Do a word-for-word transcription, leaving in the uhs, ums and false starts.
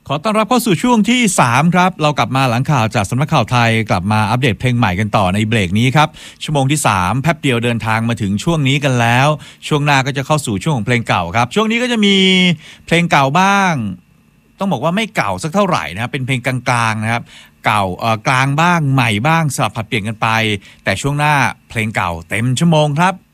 ขอต้อนรับเข้าสู่ช่วงที่สามครับเรากลับมาหลังข่าวจากสำนักข่าวไทยกลับมาอัปเดตเพลงใหม่กันต่อในเบรกนี้ครับชั่วโมงที่สามแป๊บเดียวเดินทางมาถึงช่วงนี้กันแล้วช่วงหน้าก็จะเข้าสู่ช่วงของเพลงเก่าครับช่วงนี้ก็จะมีเพลงเก่าบ้างต้องบอกว่าไม่เก่าสักเท่าไหร่นะครับเป็นเพลงกลางๆนะครับเก่าเอ่อกลางบ้างใหม่บ้างสลับผัดเปลี่ยนกันไปแต่ช่วงหน้าเพลงเก่าเต็มชั่วโมงครับ